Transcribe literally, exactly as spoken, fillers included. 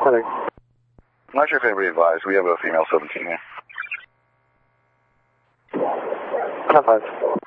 Heading. Not sure if anybody advised. We have a female seventeen here. ten five.